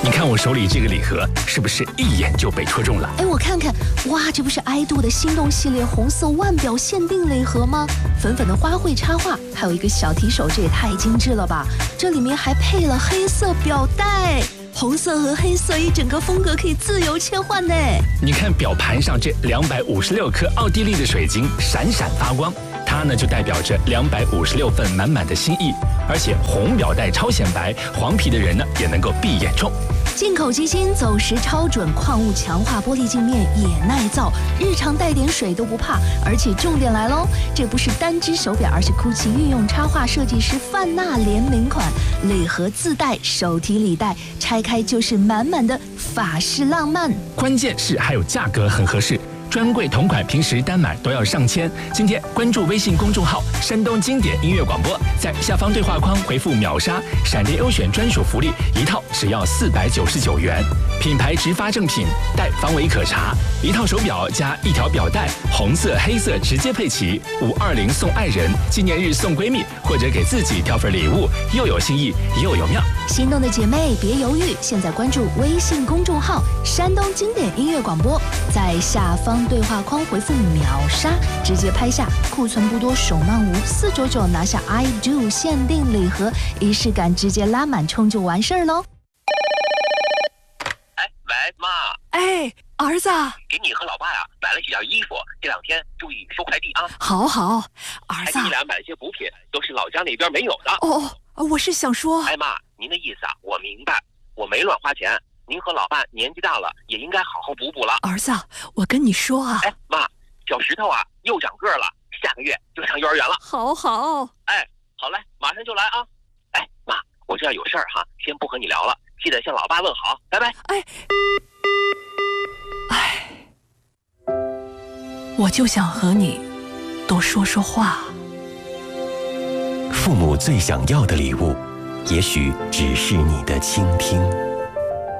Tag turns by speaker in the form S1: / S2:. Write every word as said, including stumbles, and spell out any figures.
S1: 你看我手里这个礼盒，是不是一眼就被戳中了？
S2: 哎，我看看，哇，这不是爱度的心动系列红色腕表限定礼盒吗？粉粉的花卉插画，还有一个小提手，这也太精致了吧！这里面还配了黑色表带。红色和黑色一整个风格可以自由切换呢。
S1: 你看表盘上这两百五十六颗奥地利的水晶闪闪发光，它呢就代表着两百五十六份满满的心意。而且红表带超显白，黄皮的人呢也能够闭眼冲。
S2: 进口机芯走时超准，矿物强化玻璃镜面也耐造，日常带点水都不怕。而且重点来喽，这不是单只手表，而是 GUCCI 御用插画设计师范娜联名款，礼盒自带手提礼袋，拆开就是满满的法式浪漫。
S1: 关键是还有价格很合适。专柜同款平时单买都要上千，今天关注微信公众号山东经典音乐广播，在下方对话框回复秒杀，闪电优选专属福利一套只要四百九十九元，品牌直发正品，带方为可查，一套手表加一条表带，红色黑色直接配齐，五二零送爱人，纪念日送闺蜜，或者给自己挑份礼物，又有心意又有妙。
S2: 心动的姐妹别犹豫，现在关注微信公众号山东经典音乐广播，在下方对话框回复秒杀，直接拍下库存不多手慢无四九九拿下 I do 限定礼盒，仪式感直接拉满冲就完事儿喽。
S3: 哎，喂，妈。
S4: 哎，儿子，
S3: 给你和老爸呀买了几件衣服，这两天注意收快递啊。
S4: 好好，儿子。
S3: 还给你俩买了些补品，都是老家那边没有的。
S4: 哦，我是想说，
S3: 哎妈，您的意思啊，我明白，我没乱花钱。您和老伴年纪大了，也应该好好补补了。
S4: 儿子，我跟你说啊，
S3: 哎妈，小石头啊又长个了，下个月就上幼儿园了。
S4: 好好，
S3: 哎，好嘞，马上就来啊。哎妈，我这儿有事儿哈，先不和你聊了，记得向老爸问好，拜拜。
S4: 哎，哎，我就想和你多说说话。
S5: 父母最想要的礼物，也许只是你的倾听。